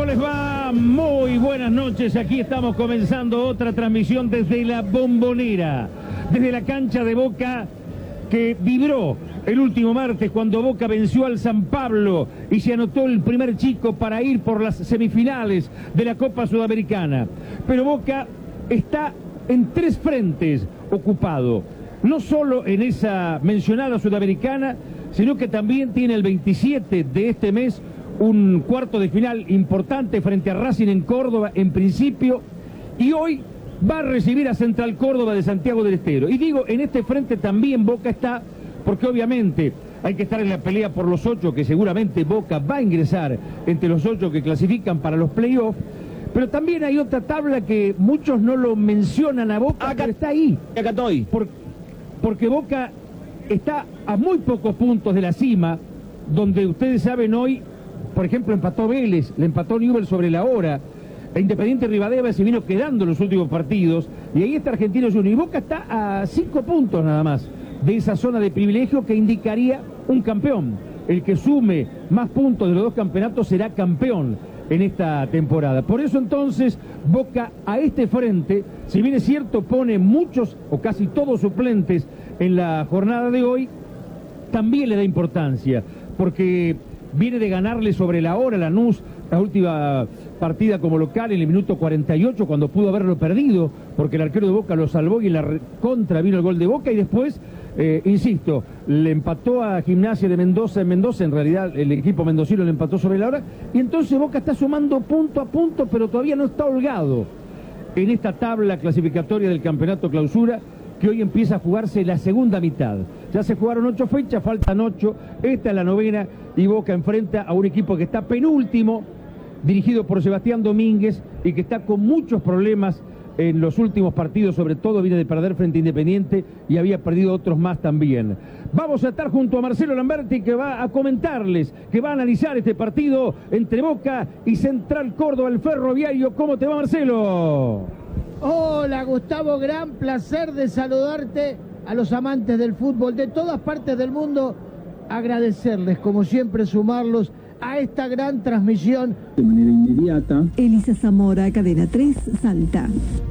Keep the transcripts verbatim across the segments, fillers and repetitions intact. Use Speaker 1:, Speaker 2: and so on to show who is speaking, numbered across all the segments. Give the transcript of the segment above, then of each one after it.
Speaker 1: ¿Cómo les va? Muy buenas noches. Aquí estamos comenzando otra transmisión desde la Bombonera, desde la cancha de Boca que vibró el último martes cuando Boca venció al San Pablo y se anotó el primer chico para ir por las semifinales de la Copa Sudamericana. Pero Boca está en tres frentes ocupado, no solo en esa mencionada Sudamericana, sino que también tiene el veintisiete de este mes un cuarto de final importante frente a Racing en Córdoba en principio, y hoy va a recibir a Central Córdoba de Santiago del Estero. Y digo, en este frente también Boca está, porque obviamente hay que estar en la pelea por los ocho, que seguramente Boca va a ingresar entre los ocho que clasifican para los playoffs, pero también hay otra tabla que muchos no lo mencionan a Boca, acá, pero está ahí.
Speaker 2: Acá estoy.
Speaker 1: Por, porque Boca está a muy pocos puntos de la cima, donde ustedes saben hoy, por ejemplo, empató Vélez, le empató Newell's sobre la hora, e Independiente Rivadavia se vino quedando en los últimos partidos, y ahí está Argentinos Juniors. Y Boca está a cinco puntos nada más de esa zona de privilegio que indicaría un campeón. El que sume más puntos de los dos campeonatos será campeón en esta temporada. Por eso entonces Boca a este frente, si bien es cierto pone muchos o casi todos suplentes en la jornada de hoy, también le da importancia, porque viene de ganarle sobre la hora a Lanús la última partida como local en el minuto cuarenta y ocho, cuando pudo haberlo perdido, porque el arquero de Boca lo salvó y en la contra vino el gol de Boca, y después, eh, insisto, le empató a Gimnasia de Mendoza en Mendoza, en realidad el equipo mendocino le empató sobre la hora, y entonces Boca está sumando punto a punto, pero todavía no está holgado en esta tabla clasificatoria del Campeonato Clausura, que hoy empieza a jugarse la segunda mitad. Ya se jugaron ocho fechas, faltan ocho, esta es la novena, y Boca enfrenta a un equipo que está penúltimo, dirigido por Sebastián Domínguez, y que está con muchos problemas en los últimos partidos, sobre todo viene de perder frente a Independiente y había perdido otros más también. Vamos a estar junto a Marcelo Lamberti, que va a comentarles, que va a analizar este partido entre Boca y Central Córdoba, el Ferroviario. ¿Cómo te va, Marcelo?
Speaker 3: Hola, Gustavo, gran placer de saludarte a los amantes del fútbol de todas partes del mundo, agradecerles, como siempre, sumarlos a esta gran transmisión.
Speaker 4: De manera inmediata.
Speaker 5: Elisa Zamora, Cadena tres, Salta.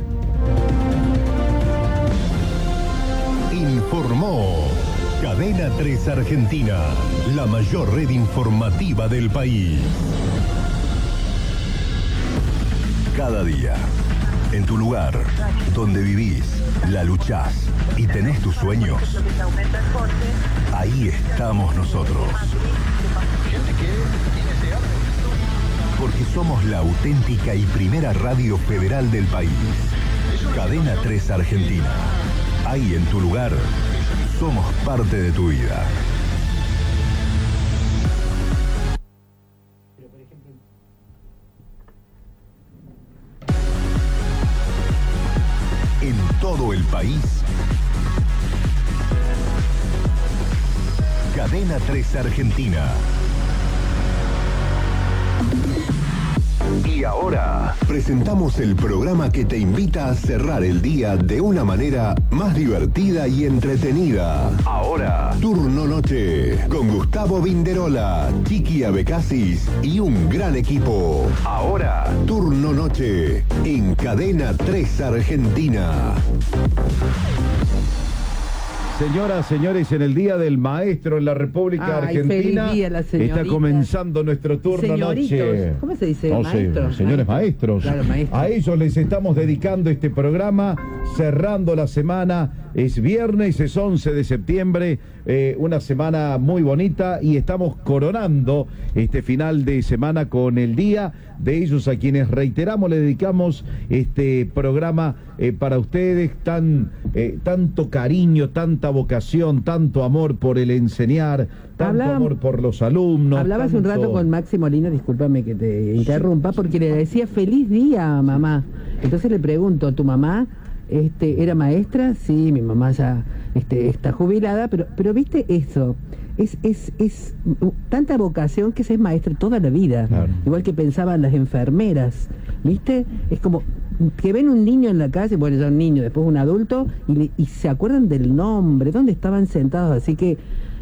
Speaker 6: Informó Cadena tres Argentina, la mayor red informativa del país. Cada día, en tu lugar, donde vivís, la luchás y tenés tus sueños, ahí estamos nosotros. Porque somos la auténtica y primera radio federal del país. Cadena tres Argentina. Ahí en tu lugar, somos parte de tu vida. En todo el país, Cadena tres Argentina. Y ahora presentamos el programa que te invita a cerrar el día de una manera más divertida y entretenida. Ahora, Turno Noche, con Gustavo Vinderola, Chiqui Abecasis y un gran equipo. Ahora, Turno Noche, en Cadena tres Argentina.
Speaker 7: Señoras, señores, en el Día del Maestro en la República
Speaker 8: Ay,
Speaker 7: Argentina,
Speaker 8: feliz día, la
Speaker 7: está comenzando nuestro turno
Speaker 8: Señoritos.
Speaker 7: noche.
Speaker 8: ¿Cómo se dice?
Speaker 7: No
Speaker 8: Maestros.
Speaker 7: sé, señores maestros.
Speaker 8: Claro, maestros.
Speaker 7: A ellos les estamos dedicando este programa, cerrando la semana. Es viernes, es once de septiembre, eh, una semana muy bonita, y estamos coronando este final de semana con el Día de ellos, a quienes, reiteramos, le dedicamos este programa eh, para ustedes. Tan, eh, tanto cariño, tanta vocación, tanto amor por el enseñar, tanto
Speaker 8: Hablaba,
Speaker 7: amor por los alumnos.
Speaker 8: Hablaba hace un
Speaker 7: tanto...
Speaker 8: rato con Maxi Molina, discúlpame que te interrumpa, porque le decía feliz día a mamá. Entonces le pregunto, ¿tu mamá este, era maestra? Sí, mi mamá ya este, está jubilada, pero, pero viste eso, es, es, es tanta vocación que se es maestra toda la vida, claro. Igual que pensaban las enfermeras, viste, es como que ven un niño en la calle, bueno, ya un niño, después un adulto, y, le, y se acuerdan del nombre, dónde estaban sentados, así que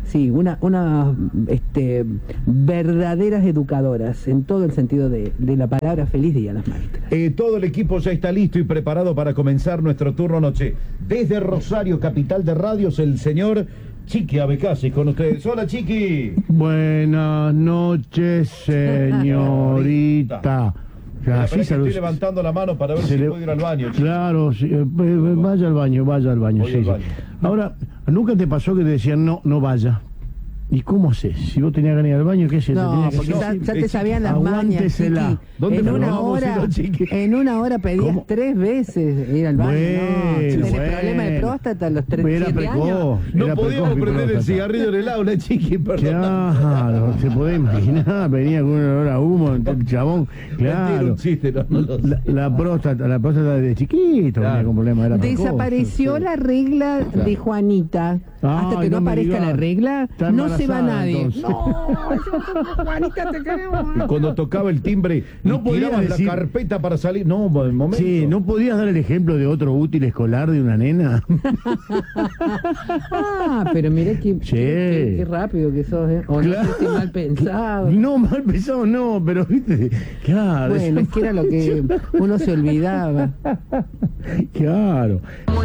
Speaker 8: Sí, una, una este, verdaderas educadoras, en todo el sentido de, de la palabra. Feliz día a las maestras.
Speaker 7: Eh, todo el equipo ya está listo y preparado para comenzar nuestro turno noche. Desde Rosario, capital de radios, el señor Chiqui Abecasi con ustedes. Hola, Chiqui.
Speaker 2: Buenas noches, señorita.
Speaker 7: Mira, así se estoy levantando la mano para ver si le... puedo ir al baño. Chiqui.
Speaker 2: Claro, sí, eh, vaya al baño, vaya al baño. Sí,
Speaker 7: al
Speaker 2: sí.
Speaker 7: baño.
Speaker 2: Ahora, ¿nunca te pasó que te decían no, no vaya? ¿Y cómo haces? Si vos tenías ganas de ir al baño, ¿qué se
Speaker 8: No,
Speaker 2: te tenía que
Speaker 8: porque
Speaker 2: hacer?
Speaker 8: ya, ya te sabían las mañas,
Speaker 2: Aguántesela.
Speaker 8: Chiqui.
Speaker 2: ¿Dónde
Speaker 8: En
Speaker 2: nos
Speaker 8: una
Speaker 2: vamos,
Speaker 8: hora,
Speaker 2: si no, Chiqui?
Speaker 8: en una hora pedías
Speaker 2: ¿Cómo?
Speaker 8: tres veces ir al baño.
Speaker 2: Bueno,
Speaker 8: no, si tenés
Speaker 2: bueno.
Speaker 8: problema de próstata a los treinta y
Speaker 2: Era
Speaker 8: siete
Speaker 2: precoz.
Speaker 8: años.
Speaker 7: No
Speaker 2: Era
Speaker 7: podíamos
Speaker 2: precoz mi
Speaker 7: prender el
Speaker 2: próstata.
Speaker 7: cigarrillo en el aula, Chiqui, perdón.
Speaker 2: Claro, se puede imaginar, venía con un olor a humo, el chabón, claro.
Speaker 7: Un chiste, no, no, no.
Speaker 2: La, la próstata, la próstata de chiquito,
Speaker 7: Claro.
Speaker 2: venía con problemas, era precoz.
Speaker 8: Desapareció la regla
Speaker 7: Claro.
Speaker 8: de Juanita.
Speaker 2: Ay,
Speaker 8: Hasta que no,
Speaker 2: no me
Speaker 8: aparezca
Speaker 2: digas.
Speaker 8: la regla,
Speaker 2: Está
Speaker 8: no se va
Speaker 2: embarazada,
Speaker 8: nadie.
Speaker 2: entonces.
Speaker 8: No, Juanita, te queremos.
Speaker 7: Y cuando tocaba el timbre,
Speaker 2: No
Speaker 7: no
Speaker 2: podía
Speaker 7: podíamos
Speaker 2: decir-
Speaker 7: la carpeta para salir. No, el momento.
Speaker 2: Sí, ¿no podías dar el ejemplo de otro útil escolar de una nena?
Speaker 8: Ah, pero mira que,
Speaker 2: Sí.
Speaker 8: qué, qué rápido que sos, ¿eh? O no
Speaker 2: Claro.
Speaker 8: sé si mal pensado.
Speaker 2: No, mal pensado no, pero viste, claro.
Speaker 8: Bueno, es que era lo que uno se olvidaba.
Speaker 2: Claro.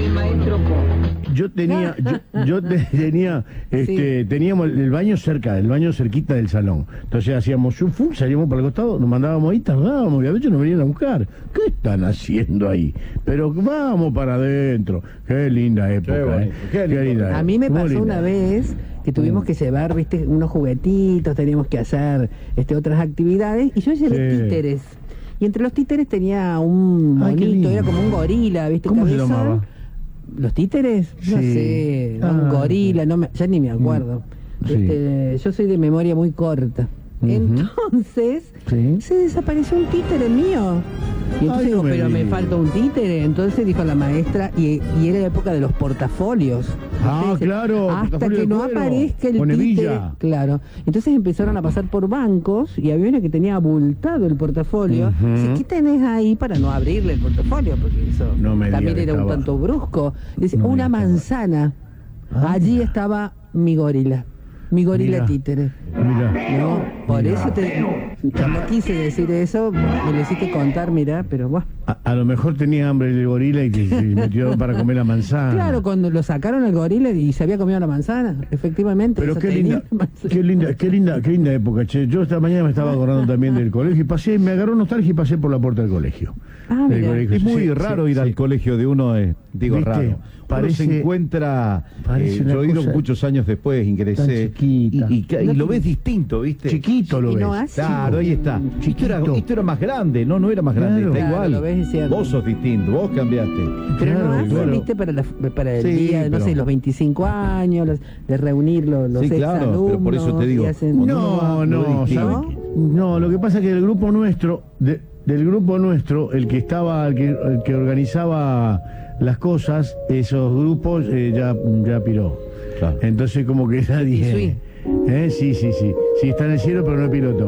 Speaker 2: Yo tenía, yo, yo te- tenía, este, teníamos el baño cerca, el baño cerquita del salón. Entonces hacíamos un fum, salíamos para el costado, nos mandábamos ahí, tardábamos y a veces nos venían a buscar. ¿Qué están haciendo ahí? Pero vamos para adentro. Qué linda época,
Speaker 7: bonito,
Speaker 2: ¿eh?
Speaker 7: qué lindo.
Speaker 2: linda
Speaker 8: A mí me
Speaker 2: época, muy
Speaker 8: pasó
Speaker 2: linda.
Speaker 8: una vez que tuvimos que llevar, viste, unos juguetitos, teníamos que hacer este otras actividades, y yo llevé
Speaker 2: Sí.
Speaker 8: títeres. Y entre los títeres tenía un
Speaker 2: Ay, qué
Speaker 8: monito,
Speaker 2: lindo.
Speaker 8: era como un gorila, viste,
Speaker 2: ¿Cómo se
Speaker 8: cabezón.
Speaker 2: llamaba?
Speaker 8: ¿Los títeres? No
Speaker 2: Sí.
Speaker 8: sé,
Speaker 2: Ah.
Speaker 8: un gorila, no me- ya ni me acuerdo.
Speaker 2: Sí.
Speaker 8: Este, yo soy de memoria muy corta.
Speaker 2: Ujú.
Speaker 8: Entonces,
Speaker 2: Sí.
Speaker 8: se desapareció un títere mío. Y entonces
Speaker 2: Ay,
Speaker 8: digo,
Speaker 2: no me
Speaker 8: pero me
Speaker 2: digas.
Speaker 8: falta un títere. Entonces dijo la maestra, y, y era la época de los portafolios.
Speaker 2: Ah,
Speaker 8: Entonces,
Speaker 2: claro,
Speaker 8: hasta
Speaker 2: portafolio
Speaker 8: que
Speaker 2: de
Speaker 8: no
Speaker 2: cuero,
Speaker 8: aparezca el
Speaker 2: con
Speaker 8: títere.
Speaker 2: hebilla.
Speaker 8: Claro. Entonces empezaron a pasar por bancos y había una que tenía abultado el portafolio.
Speaker 2: Ujú.
Speaker 8: Dice, ¿qué tenés ahí para no abrirle el portafolio? Porque eso
Speaker 2: No me
Speaker 8: también
Speaker 2: digas
Speaker 8: era
Speaker 2: que
Speaker 8: un
Speaker 2: estaba-
Speaker 8: tanto brusco. Dice,
Speaker 2: No me
Speaker 8: una
Speaker 2: digas que
Speaker 8: manzana.
Speaker 2: Ah.
Speaker 8: Allí estaba mi gorila. Mi gorila
Speaker 2: Mirá.
Speaker 8: títere.
Speaker 2: Mirá.
Speaker 8: No, por
Speaker 2: Mirá.
Speaker 8: eso te, no quise decir eso, me lo hiciste contar, mirá, pero bueno.
Speaker 2: A, a lo mejor tenía hambre el gorila y que se metió para comer la manzana.
Speaker 8: Claro, cuando lo sacaron al gorila y se había comido la manzana, efectivamente.
Speaker 2: Pero
Speaker 8: eso
Speaker 2: qué
Speaker 8: tenía
Speaker 2: linda,
Speaker 8: la manzana.
Speaker 2: qué linda, qué linda, qué linda época, che. Yo esta mañana me estaba acordando también del colegio y pasé, me agarró nostalgia y pasé por la puerta del colegio.
Speaker 8: Ah,
Speaker 2: Del
Speaker 8: mira.
Speaker 2: colegio,
Speaker 7: Es muy
Speaker 2: sí,
Speaker 7: raro
Speaker 2: sí,
Speaker 7: ir
Speaker 2: sí.
Speaker 7: al colegio de uno, eh, digo
Speaker 2: ¿Viste?
Speaker 7: raro.
Speaker 2: Parece-
Speaker 7: Uno se encuentra,
Speaker 2: parece
Speaker 7: eh,
Speaker 2: una
Speaker 7: yo he ido
Speaker 2: cosa
Speaker 7: muchos años después, ingresé,
Speaker 2: tan chiquita.
Speaker 7: y, y ca- y lo ves distinto, ¿viste?
Speaker 2: Chiquito lo
Speaker 8: Y
Speaker 2: ves.
Speaker 8: no hace-
Speaker 7: Claro, ahí está. Esto era,
Speaker 2: Chiquito.
Speaker 7: esto era más grande, no, no era más grande,
Speaker 2: Claro.
Speaker 7: está
Speaker 8: Claro,
Speaker 7: igual.
Speaker 8: lo ves y es cierto.
Speaker 7: Vos sos distinto, vos cambiaste.
Speaker 8: Pero
Speaker 2: Claro,
Speaker 8: no hacen,
Speaker 2: claro.
Speaker 8: viste, para, la, para el
Speaker 7: Sí,
Speaker 8: día, no
Speaker 7: pero-
Speaker 8: sé, los veinticinco años, los- de reunir los, los
Speaker 7: Sí, claro,
Speaker 8: exalumnos.
Speaker 7: pero por eso te digo,
Speaker 8: y hacen-
Speaker 7: cuando
Speaker 2: No,
Speaker 7: uno va,
Speaker 2: no,
Speaker 7: lo distingue.
Speaker 2: ¿sabe qué? No, lo que pasa es que del grupo nuestro, de- del grupo nuestro, el que estaba, el que, el que organizaba las cosas, esos grupos eh, ya, ya piró.
Speaker 7: Claro.
Speaker 2: Entonces como que nadie... ¿Eh? Sí, sí, sí. Sí, está en el cielo, pero no es piloto.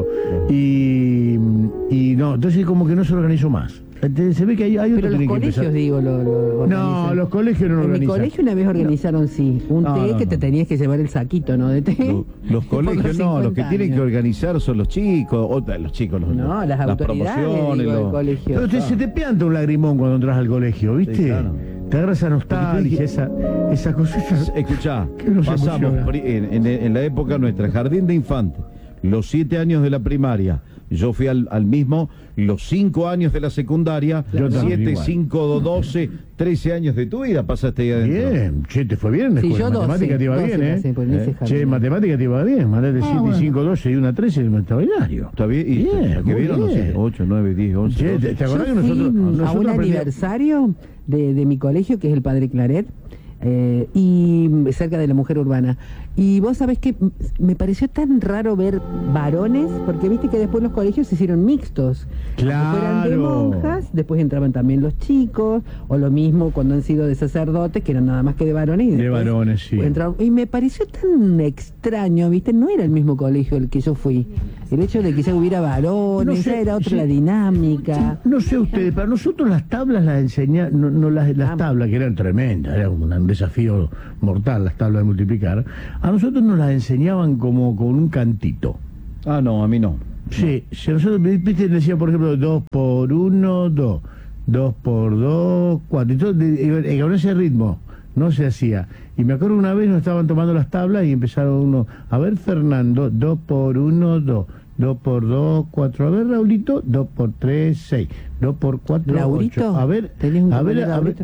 Speaker 2: Y, y no, entonces como que no se organizó más. Entonces, se ve que hay, hay otro
Speaker 8: Pero los
Speaker 2: que tiene que
Speaker 8: colegios,
Speaker 2: empezar.
Speaker 8: digo, lo, lo
Speaker 2: No,
Speaker 8: organizan.
Speaker 2: los colegios no lo
Speaker 8: En mi
Speaker 2: organizan.
Speaker 8: colegio una vez organizaron, sí, un
Speaker 2: No,
Speaker 8: té
Speaker 2: no,
Speaker 8: que te
Speaker 2: no.
Speaker 8: tenías que llevar el saquito, ¿no? De té.
Speaker 7: Lo- Los
Speaker 8: Por
Speaker 7: colegios no, los que
Speaker 8: cincuenta
Speaker 7: tienen que
Speaker 8: años.
Speaker 7: organizar son los chicos, o, los chicos, los,
Speaker 8: No, las autoridades,
Speaker 7: promociones,
Speaker 8: digo, del
Speaker 7: los-
Speaker 8: colegio.
Speaker 2: Pero te- se te pianta un lagrimón cuando entras al colegio, ¿viste?
Speaker 7: Sí, claro.
Speaker 2: Te agarra esa nostalgia, esa, esa cosa. esa-
Speaker 7: Escuchá,
Speaker 2: Que uno se
Speaker 7: pasamos
Speaker 2: emociona.
Speaker 7: pri- en, en- en la época nuestra, jardín de infante, los siete años de la primaria, yo fui al, al mismo, los cinco años de la secundaria,
Speaker 2: Yo también
Speaker 7: siete,
Speaker 2: igual.
Speaker 7: cinco, doce, trece años de tu vida pasaste ahí adentro.
Speaker 2: Bien, che, te fue bien en la
Speaker 8: Sí,
Speaker 2: escuela.
Speaker 8: yo
Speaker 2: Matemática
Speaker 8: doce,
Speaker 2: te iba
Speaker 8: doce
Speaker 2: bien, ¿eh?
Speaker 8: pasé por ese
Speaker 2: Eh,
Speaker 8: jardín.
Speaker 2: Che, matemática te iba bien. Mandaste siete, cinco, doce y una trece, el extraordinario.
Speaker 7: ¿Está bien? ¿Y
Speaker 2: Bien,
Speaker 7: que
Speaker 2: muy
Speaker 7: vieron? No sé,
Speaker 2: bien.
Speaker 7: ocho, nueve, diez, once,
Speaker 2: Che,
Speaker 7: doce.
Speaker 2: ¿te, te acordás que
Speaker 8: Yo fui
Speaker 2: nosotros,
Speaker 8: a
Speaker 2: nosotros
Speaker 8: un
Speaker 2: aprendíamos-
Speaker 8: aniversario de, de mi colegio, que es el Padre Claret, eh, y cerca de la Mujer Urbana. Y vos sabés que m- me pareció tan raro ver varones, porque viste que después los colegios se hicieron mixtos.
Speaker 2: Claro.
Speaker 8: Aunque fueran de monjas, después entraban también los chicos, o lo mismo cuando han sido de sacerdotes, que eran nada más que de varones. Y
Speaker 2: De
Speaker 8: después
Speaker 2: varones, sí.
Speaker 8: entraron- y me pareció tan extraño, viste, no era el mismo colegio el que yo fui. El hecho de que ya hubiera varones,
Speaker 2: No sé,
Speaker 8: ya era otra
Speaker 2: sí.
Speaker 8: la dinámica.
Speaker 2: No sé ustedes, para nosotros las tablas las enseñaban, no, no las, las
Speaker 8: Ah.
Speaker 2: tablas que eran tremendas, era un, un desafío mortal las tablas de multiplicar. A nosotros nos las enseñaban como con un cantito.
Speaker 7: Ah, no, a mí no.
Speaker 2: Sí, si nosotros, viste, decía, por ejemplo, dos por uno, dos, dos por dos, cuatro, y todo, de, con ese ritmo no se hacía. Y me acuerdo una vez nos estaban tomando las tablas y empezaron uno, a ver Fernando, dos por uno, dos, dos por dos, cuatro, a ver Raulito, dos por tres, seis, dos por cuatro,
Speaker 8: ¿Laurito?
Speaker 2: ocho, a ver,
Speaker 8: ¿Tenés un
Speaker 2: a ver, a ver,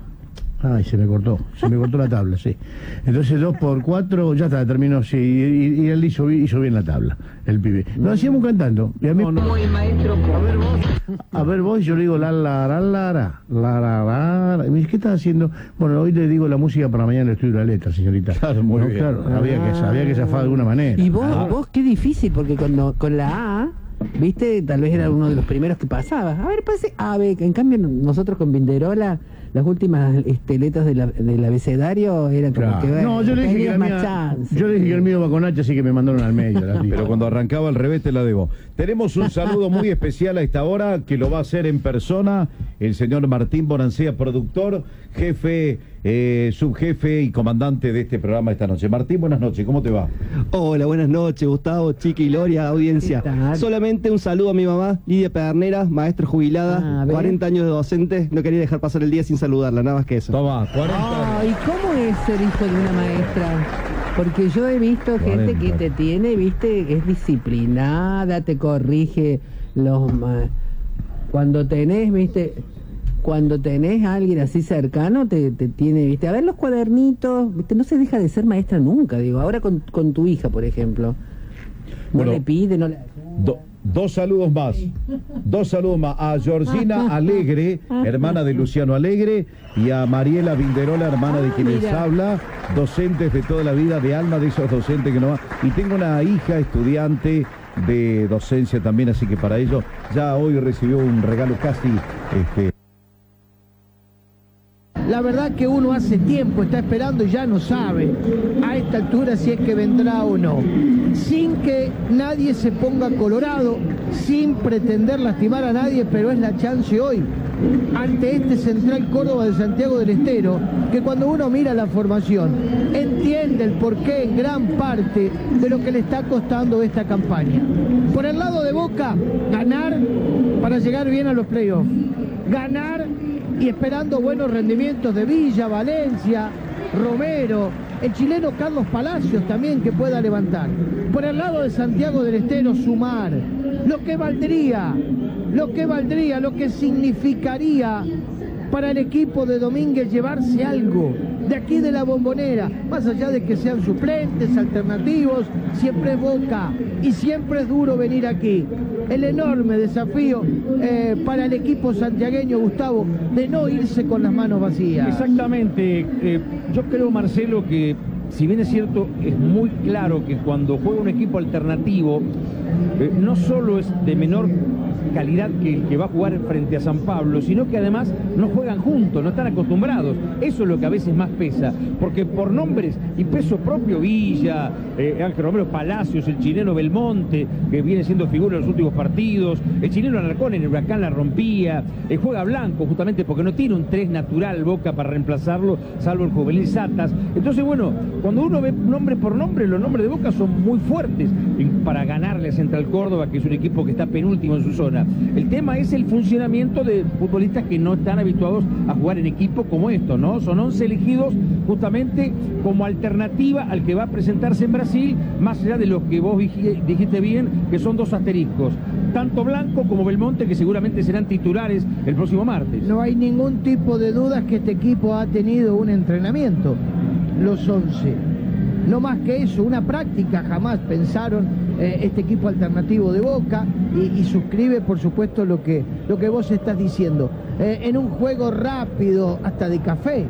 Speaker 2: ay, se me cortó, se me cortó la tabla, sí. Entonces dos por cuatro, ya está, terminó, sí, y, y él hizo, hizo bien la tabla, el pibe. Nos hacíamos cantando. Y a mí,
Speaker 8: no, no. Muy maestro.
Speaker 2: A ver vos, a ver vos, yo le digo la la la la la la la la. Y me dice, ¿qué estás haciendo? Bueno, hoy le digo la música para mañana, le estudio la letra, señorita.
Speaker 7: Claro, muy
Speaker 2: no,
Speaker 7: bien.
Speaker 2: Claro, había que, había que zafar de alguna manera.
Speaker 8: Y vos,
Speaker 2: Ah.
Speaker 8: vos qué difícil, porque cuando con la A, viste, tal vez era uno de los primeros que pasabas. A ver, pase A, B. En cambio, nosotros con Vinderola, las últimas este, letras de la, del abecedario eran como
Speaker 2: Claro.
Speaker 8: que... bueno,
Speaker 2: No, yo le dije que
Speaker 8: tenías
Speaker 2: la
Speaker 8: más
Speaker 2: mía,
Speaker 8: chance.
Speaker 2: yo le dije que el mío va con H, así que me mandaron al medio. La
Speaker 7: Pero cuando arrancaba al revés te la debo. Tenemos un saludo muy especial a esta hora que lo va a hacer en persona el señor Martín Bonancea, productor, jefe, eh, subjefe y comandante de este programa esta noche. Martín, buenas noches, ¿cómo te va?
Speaker 4: Hola, buenas noches, Gustavo, Chiqui, Gloria, audiencia.
Speaker 8: ¿Qué tal?
Speaker 4: Solamente un saludo a mi mamá, Lidia Pedernera, maestra jubilada,
Speaker 8: Ah, ¿ves?
Speaker 4: cuarenta años de docente. No quería dejar pasar el día sin saludarla, nada más que eso.
Speaker 7: Toma, cuarenta.
Speaker 8: Ay, ¿cómo es ser hijo de una maestra? Porque yo he visto gente que
Speaker 7: cuarenta.
Speaker 8: te tiene, viste, es disciplinada, te corrige los... ma- Cuando tenés, viste... Cuando tenés a alguien así cercano, te, te tiene, viste, a ver los cuadernitos, viste, no se deja de ser maestra nunca, digo, ahora con, con tu hija, por ejemplo. No
Speaker 7: Bueno,
Speaker 8: le pide, no le...
Speaker 7: Do- dos saludos más. Dos saludos más. A Georgina Alegre, hermana de Luciano Alegre, y a Mariela Vinderola, hermana de
Speaker 8: Ah,
Speaker 7: quienes
Speaker 8: mira.
Speaker 7: habla, docentes de toda la vida, de alma de esos docentes que no va. Y tengo una hija estudiante de docencia también, así que para ello ya hoy recibió un regalo casi este.
Speaker 3: La verdad que uno hace tiempo está esperando y ya no sabe a esta altura si es que vendrá o no. Sin que nadie se ponga colorado, sin pretender lastimar a nadie, pero es la chance hoy ante este Central Córdoba de Santiago del Estero, que cuando uno mira la formación entiende el porqué en gran parte de lo que le está costando esta campaña. Por el lado de Boca, ganar para llegar bien a los playoffs, ganar y esperando buenos rendimientos de Villa, Valencia, Romero, el chileno Carlos Palacios también que pueda levantar. Por el lado de Santiago del Estero, sumar lo que valdría, lo que valdría, lo que significaría para el equipo de Domínguez llevarse algo de aquí de la Bombonera, más allá de que sean suplentes, alternativos, siempre es Boca y siempre es duro venir aquí. El enorme desafío eh, para el equipo santiagueño, Gustavo, de no irse con las manos vacías.
Speaker 1: Exactamente. Eh, yo creo, Marcelo, que si bien es cierto, es muy claro que cuando juega un equipo alternativo, eh, no solo es de menor calidad que el que va a jugar frente a San Pablo, sino que además no juegan juntos, no están acostumbrados. Eso es lo que a veces más pesa, porque por nombres y peso propio, Villa, eh, Ángel Romero, Palacios, el chileno Belmonte, que viene siendo figura en los últimos partidos, el chileno Alarcón en el Huracán la rompía, eh, juega Blanco justamente porque no tiene un tres natural Boca para reemplazarlo, salvo el juvenil Satas. Entonces, bueno, cuando uno ve nombre por nombre, los nombres de Boca son muy fuertes para ganarle a Central Córdoba, que es un equipo que está penúltimo en su zona. El tema es el funcionamiento de futbolistas que no están habituados a jugar en equipo como esto, ¿no? Son once elegidos justamente como alternativa al que va a presentarse en Brasil, más allá de los que vos dijiste bien, que son dos asteriscos, tanto Blanco como Belmonte, que seguramente serán titulares el próximo martes.
Speaker 3: No hay ningún tipo de dudas que este equipo ha tenido un entrenamiento, los once. No más que eso, una práctica, jamás pensaron eh, este equipo alternativo de Boca y, y suscribe por supuesto lo que, lo que vos estás diciendo. Eh, en un juego rápido, hasta de café,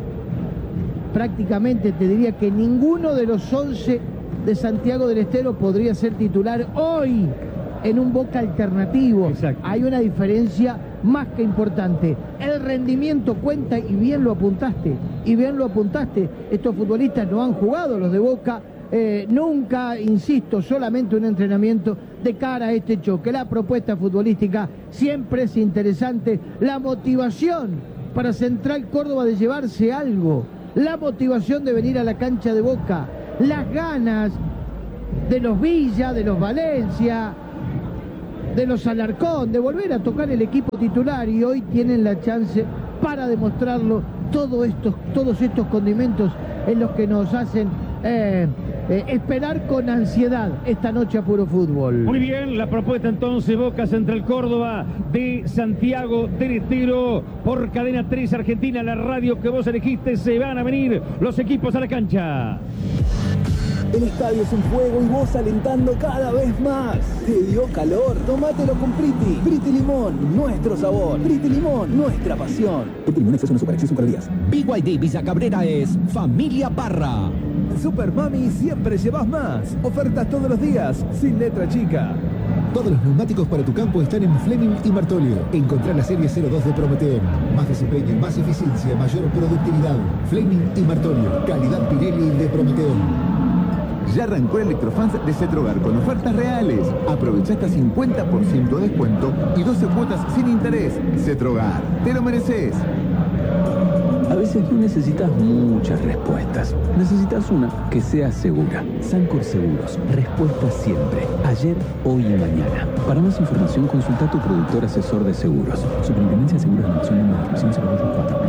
Speaker 3: prácticamente te diría que ninguno de los once de Santiago del Estero podría ser titular hoy en un Boca alternativo.
Speaker 1: Exacto.
Speaker 3: Hay una diferencia más que importante. El rendimiento cuenta y bien lo apuntaste, y bien lo apuntaste. Estos futbolistas no han jugado, los de Boca, eh, nunca, insisto, solamente un entrenamiento de cara a este choque. La propuesta futbolística siempre es interesante, la motivación para Central Córdoba de llevarse algo, la motivación de venir a la cancha de Boca, las ganas de los Villa, de los Valencia, de los Alarcón, de volver a tocar el equipo titular, y hoy tienen la chance para demostrarlo. Todo estos, todos estos condimentos en los que nos hacen eh, eh, esperar con ansiedad esta noche a puro fútbol.
Speaker 1: Muy bien, la propuesta entonces, Boca Central Córdoba de Santiago del Estero por Cadena tres Argentina, la radio que vos elegiste. Se van a venir los equipos a la cancha.
Speaker 9: El estadio es un fuego y vos alentando cada vez más. ¿Te dio calor? Tómatelo con Priti. Priti Limón, nuestro sabor. Priti Limón, nuestra pasión. Priti Limón, exceso no supera, exceso en calorías.
Speaker 10: B Y D Villa Cabrera es Familia Parra.
Speaker 9: Super Mami, siempre llevas más. Ofertas todos los días, sin letra chica.
Speaker 11: Todos los neumáticos para tu campo están en Fleming y Martolio. Encontrá la serie cero dos de Prometeon. Más desempeño, más eficiencia, mayor productividad. Fleming y Martolio. Calidad Pirelli de Prometeon.
Speaker 6: Ya arrancó Electrofans de Cetrogar con ofertas reales. Aprovecha hasta cincuenta por ciento de descuento y doce cuotas sin interés. Cetrogar, te lo mereces.
Speaker 12: A veces no necesitas muchas respuestas. Necesitas una que sea segura. Sancor Seguros. Respuesta siempre. Ayer, hoy y mañana. Para más información, consulta a tu productor asesor de seguros. Superintendencia de Seguros de la Nación, número de inscripción cero dos cuatro.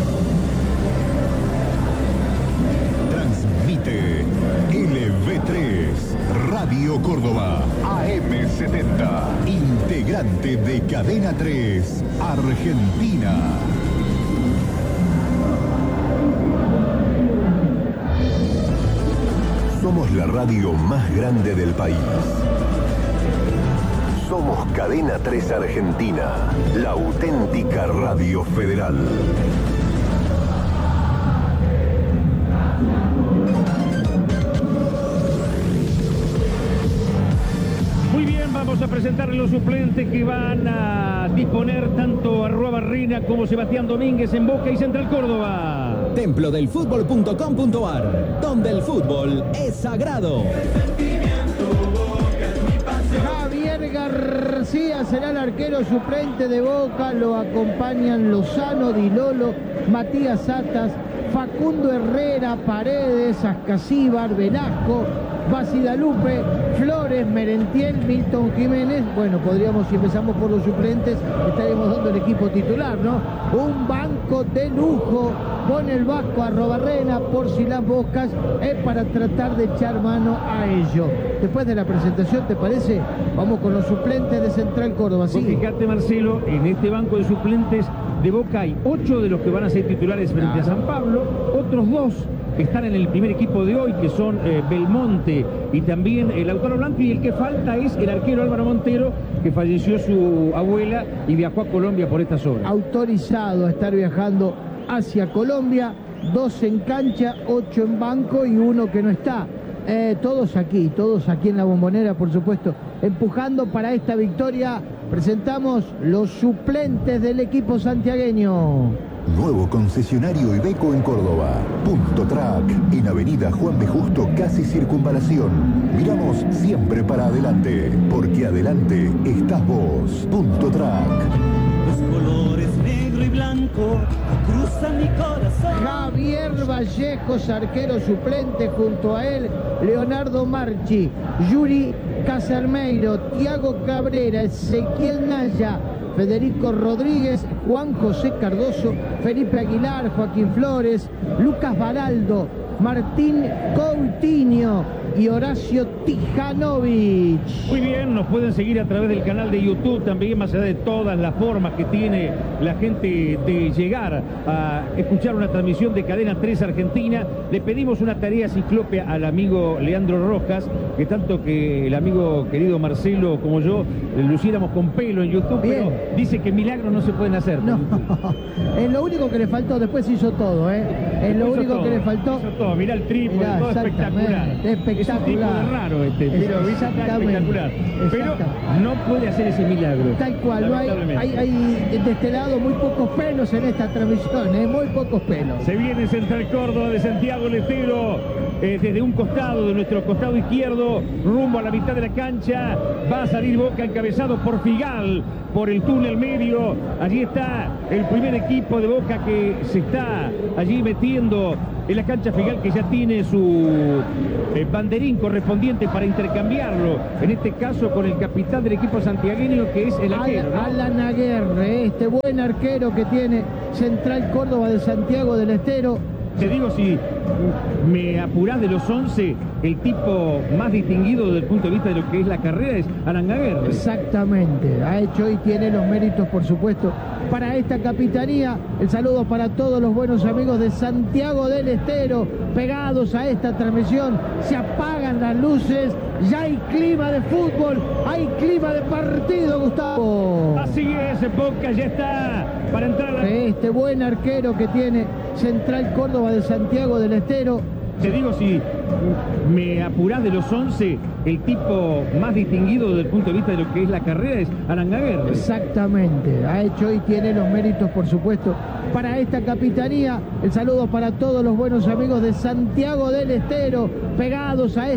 Speaker 6: Transmite L V tres Radio Córdoba A M setenta, integrante de Cadena tres Argentina. Somos la radio más grande del país. Somos Cadena tres Argentina, la auténtica radio federal.
Speaker 1: Muy bien, vamos a presentarle los suplentes que van a disponer tanto Arrua Barrena como Sebastián Domínguez en Boca y Central Córdoba.
Speaker 10: Templo del fútbol punto com punto ar, donde el fútbol es sagrado.
Speaker 3: Javier García será el arquero suplente de Boca. Lo acompañan Lozano, Di Lolo, Matías Atas, Facundo Herrera, Paredes, Ascasíbar, Velasco, Basidalupe, Flores, Merentiel, Milton Jiménez. Bueno, podríamos, si empezamos por los suplentes, estaríamos dando el equipo titular, ¿no? Un banco de lujo con el Vasco Arrobarrena por si las moscas, es para tratar de echar mano a ello. Después de la presentación, ¿te parece? Vamos con los suplentes de Central Córdoba.
Speaker 1: Pues fíjate, Marcelo, en este banco de suplentes de Boca hay ocho de los que van a ser titulares frente claro. a San Pablo, otros dos que están en el primer equipo de hoy, que son eh, Belmonte y también el Lautaro Blanco, y el que falta es el arquero Álvaro Montero, que falleció su abuela y viajó a Colombia por estas horas.
Speaker 3: Autorizado a estar viajando hacia Colombia, dos en cancha, ocho en banco y uno que no está. Eh, todos aquí, todos aquí en la Bombonera, por supuesto, empujando para esta victoria. Presentamos los suplentes del equipo santiagueño.
Speaker 6: Nuevo concesionario Iveco en Córdoba. Punto Track, en Avenida Juan B. Justo, casi Circunvalación. Miramos siempre para adelante, porque adelante estás vos. Punto Track.
Speaker 13: Los colores negro y blanco cruzan mi corazón.
Speaker 3: Javier Vallejos, arquero suplente, junto a él Leonardo Marchi, Yuri Casermeiro, Tiago Cabrera, Ezequiel Naya, Federico Rodríguez, Juan José Cardoso, Felipe Aguilar, Joaquín Flores, Lucas Baraldo, Martín Coutinho y Horacio Tijanovic.
Speaker 1: Muy bien, nos pueden seguir a través del canal de YouTube también, más allá de todas las formas que tiene la gente de llegar a escuchar una transmisión de Cadena tres Argentina. Le pedimos una tarea ciclope al amigo Leandro Rojas, que tanto que el amigo querido Marcelo como yo luciéramos con pelo en YouTube, bien. Pero dice que milagros no se pueden hacer.
Speaker 3: No, es lo único que le faltó, después hizo todo, ¿eh? Es lo único todo, que le faltó.
Speaker 1: Hizo todo, mirá el trípode, todo espectacular.
Speaker 3: espectacular.
Speaker 1: Es un tipo de raro este, pero espectacular. Pero no puede hacer ese milagro.
Speaker 3: Tal cual, no hay, hay, hay de este lado muy pocos pelos en esta transmisión, ¿eh? Muy pocos pelos.
Speaker 1: Se viene Central Córdoba de Santiago del Estero eh, desde un costado, de nuestro costado izquierdo, rumbo a la mitad de la cancha. Va a salir Boca encabezado por Figal, por el túnel medio. Allí está el primer equipo de Boca que se está allí metiendo en la cancha. Figal, que ya tiene su eh, banderín correspondiente para intercambiarlo, en este caso con el capitán del equipo santiagueño, que es el arquero, ¿no?
Speaker 3: Alan Aguerre, este buen arquero que tiene Central Córdoba de Santiago del Estero.
Speaker 1: Te digo, si me apurás, de los once, el tipo más distinguido desde el punto de vista de lo que es la carrera es Alan Aguerre.
Speaker 3: Exactamente, ha hecho y tiene los méritos, por supuesto, para esta capitanía. El saludo para todos los buenos amigos de Santiago del Estero, pegados a esta transmisión. Se apagan las luces, ya hay clima de fútbol, hay clima de partido, Gustavo.
Speaker 1: Así es, Boca ya está para entrar a la...
Speaker 3: Este buen arquero que tiene Central Córdoba de Santiago del Estero.
Speaker 1: Te digo, si me apurás, de los once, el tipo más distinguido desde el punto de vista de lo que es la carrera es Alan Aguerre.
Speaker 3: Exactamente, ha hecho y tiene los méritos, por supuesto, para esta capitanía. El saludo para todos los buenos amigos de Santiago del Estero, pegados a